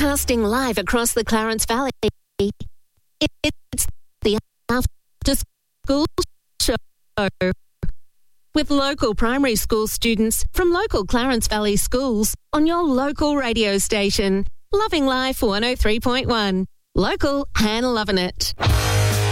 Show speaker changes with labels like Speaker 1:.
Speaker 1: Broadcasting live across the Clarence Valley, it's the After School Show with local primary school students from local Clarence Valley schools on your local radio station. Loving Life 103.1. Local and loving it.